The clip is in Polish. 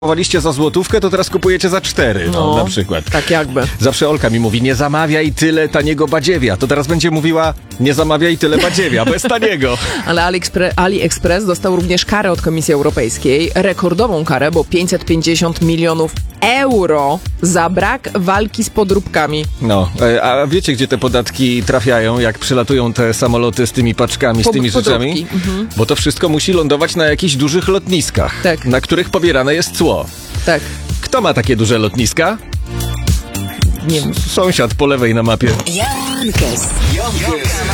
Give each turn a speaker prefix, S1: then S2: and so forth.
S1: Kupowaliście za złotówkę, to teraz kupujecie za 4, no, na przykład.
S2: Tak jakby.
S1: Zawsze Olka mi mówi, nie zamawiaj tyle taniego badziewia. To teraz będzie mówiła, nie zamawiaj tyle badziewia, bo jest taniego.
S2: Ale AliExpress dostał również karę od Komisji Europejskiej. Rekordową karę, bo 550 milionów euro za brak walki z podróbkami.
S1: No, a wiecie, gdzie te podatki trafiają, jak przylatują te samoloty z tymi paczkami, z tymi rzeczami? Bo to wszystko musi lądować na jakichś dużych lotniskach,
S2: Tak.
S1: na których pobierane jest cło.
S2: Tak.
S1: Kto ma takie duże lotniska?
S2: Nie wiem.
S1: Sąsiad po lewej na mapie.
S3: Jan Kes.